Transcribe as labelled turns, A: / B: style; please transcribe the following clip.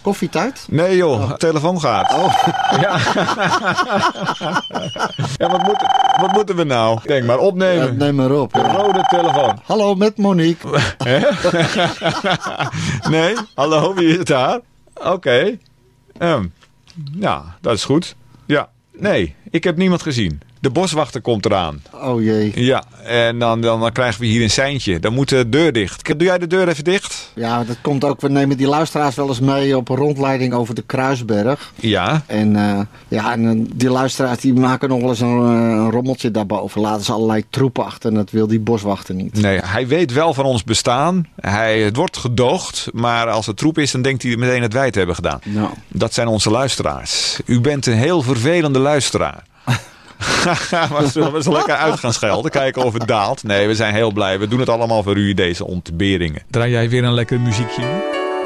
A: Koffietijd?
B: Nee joh, telefoon gaat.
A: Oh.
B: Ja, ja wat moeten we nou? Denk maar, opnemen.
A: Ja, neem maar op. Ja.
B: Rode telefoon.
A: Hallo, met Monique.
B: Nee? Hallo, wie is het daar? Oké. Ja, dat is goed. Ja, nee, ik heb niemand gezien. De boswachter komt eraan.
A: Oh jee.
B: Ja, en dan krijgen we hier een seintje. Dan moet de deur dicht. Doe jij de deur even dicht?
A: Ja, dat komt ook. We nemen die luisteraars wel eens mee op een rondleiding over de Kruisberg.
B: Ja.
A: En die luisteraars die maken nog wel eens een rommeltje daarboven. Laten ze allerlei troep achter en dat wil die boswachter niet.
B: Nee, hij weet wel van ons bestaan. Het wordt gedoogd, maar als het troep is, dan denkt hij meteen dat wij het hebben gedaan.
A: Nou.
B: Dat zijn onze luisteraars. U bent een heel vervelende luisteraar. Maar zullen we zo lekker uit gaan schelden? Kijken of het daalt? Nee, we zijn heel blij. We doen het allemaal voor u, deze ontberingen. Draai jij weer een lekker muziekje nu?